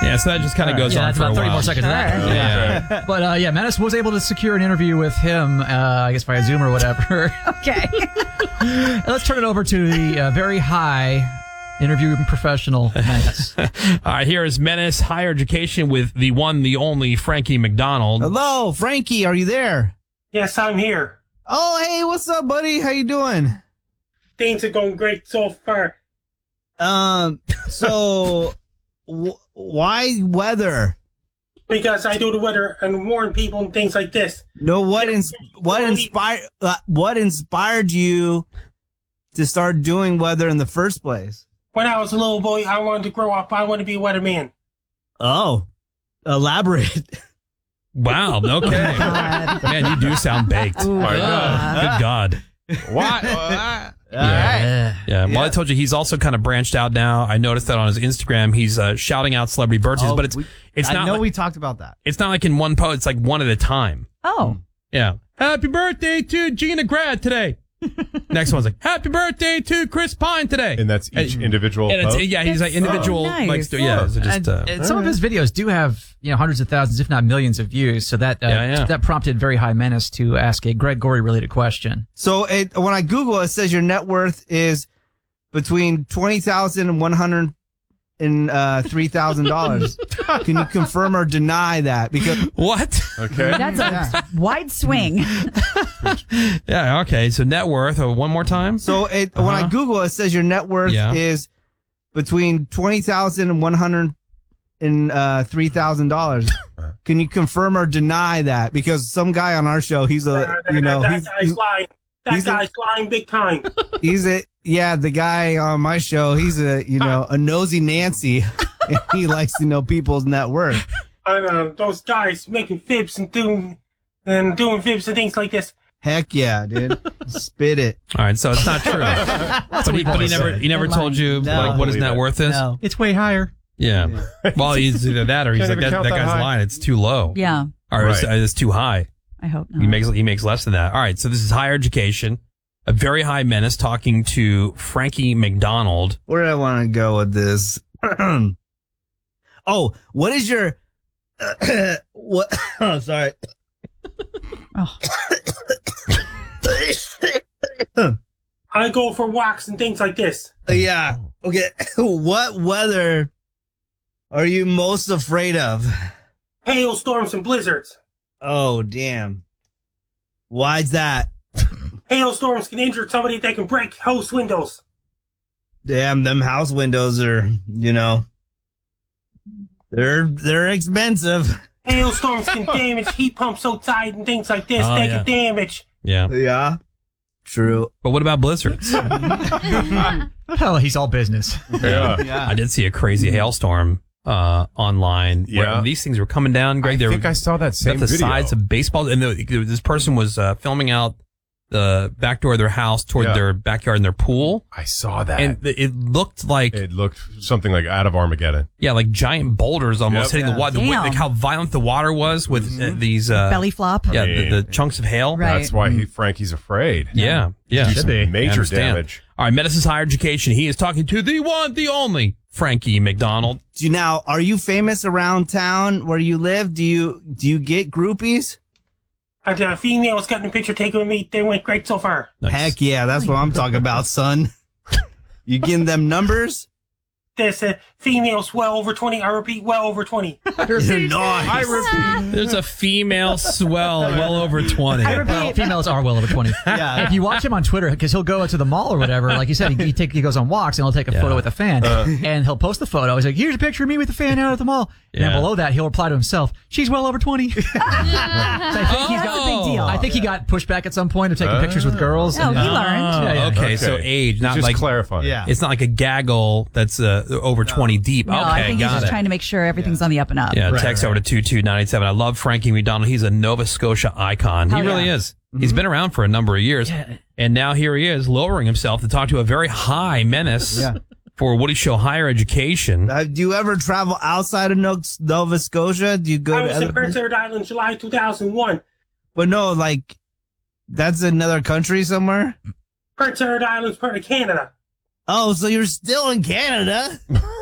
Yeah, so that just kind of goes on that's for about a 30 while. more seconds of that. Yeah. But Menace was able to secure an interview with him, I guess via Zoom or whatever. Okay. Let's turn it over to the very high interview professional Menace. All right, here is Menace Higher Education with the one, the only Frankie McDonald. Hello, Frankie. Are you there? Yes, I'm here. Oh, hey, what's up, buddy? How you doing? Things are going great so far. So why weather? Because I do the weather and warn people and things like this. No, what inspired you to start doing weather in the first place? When I was a little boy, I wanted to grow up. I wanted to be a weatherman. Oh, elaborate. Wow, okay. Man, you do sound baked. Ooh, Good God. What? Yeah. Well, I told you he's also kind of branched out now. I noticed that on his Instagram, he's shouting out celebrity birthdays, but it's I not. know Like, we talked about that. it's not like in one post. It's like one at a time. Oh. Yeah. Happy birthday to Gina Grad today. Next one's like happy birthday to Chris Pine today. And that's each individual And it's, post? yeah, he's like That's individual. so nice. Like, yeah. So just, And some of his videos do have hundreds of thousands, if not millions, of views. So that that prompted Very High Menace to ask a Greg Gorey related question. So when I Google, it says your net worth is between $20,000 and $103,000. Can you confirm or deny that? Because what? Okay. That's a wide swing. Yeah. Okay. So net worth. One more time. So when I Google, it says your net worth is between $20,000 and $103,000. Can you confirm or deny that? Because some guy on our show, he's That guy's lying. That guy's lying big time. The guy on my show, he's a nosy Nancy. And he likes to know people's net worth. And those guys making fibs and doing fibs and things like this. Heck yeah, dude. Spit it. All right. So it's not true. But he never told you like what his net worth is. No. It's way higher. Yeah. Well, he's either that or he's Can't like even that count that guy's high. lying. It's too low. Yeah. Or it's too high. I hope not. He makes less than that. All right. So this is Higher Education. A Very High Menace talking to Frankie McDonald. Where do I want to go with this? Oh, what is your what? Oh, sorry. Oh. I go for walks and things like this. Yeah. Okay. What weather are you most afraid of? Hailstorms and blizzards. Oh, damn. Why's that? Hailstorms can injure somebody. They can break house windows. Damn, them house windows are, they're expensive. Hailstorms can damage heat pumps outside and things like this. They can damage. Yeah. Yeah. True. But what about blizzards? Oh, he's all business. Yeah. I did see a crazy hailstorm online. Yeah. Where these things were coming down. Greg, I think I saw that same the video. sides of baseball. And this person was filming out the back door of their house toward their backyard and their pool. I saw that. And it looked like... It looked something like out of Armageddon. Yeah, like giant boulders almost hitting the water. Like how violent the water was with these... belly flop. Yeah, the chunks of hail. Right. That's why Frankie's afraid. Yeah. Should be. Major Understand. damage. All right, Medicine's Higher Education. He is talking to the one, the only Frankie McDonald. Now, are you famous around town where you live? Do you get groupies? A female was getting a picture taken with me. They went great so far. Nice. Heck yeah, that's what I'm talking about, son. You getting them numbers? There's females well over 20. I repeat, well over 20. Nice. There's a female swell well over 20. Well, females are well over 20. Yeah. If you watch him on Twitter, because he'll go to the mall or whatever, like you said, he goes on walks and he'll take a photo with a fan, and he'll post the photo. He's like, "Here's a picture of me with a fan out at the mall." And then below that, he'll reply to himself, "She's well over 20." So I think he got pushed back at some point of taking pictures with girls. Oh, he learned. Okay, so age, not just like clarifying. Yeah. It's not like a gaggle that's over 20 deep. No, Okay, I think he's got just it. trying to make sure everything's on the up and up. Yeah, text over to 22987. I love Frankie McDonald. He's a Nova Scotia icon. He really is. He's been around for a number of years. And now here he is lowering himself to talk to a very high menace for Woody Show Higher Education. Do you ever travel outside of Nova Scotia? Do you go I to was other in Prince Edward Island, July 2001. But no, like, that's another country somewhere? Prince Edward Island's part of Canada. Oh, so you're still in Canada?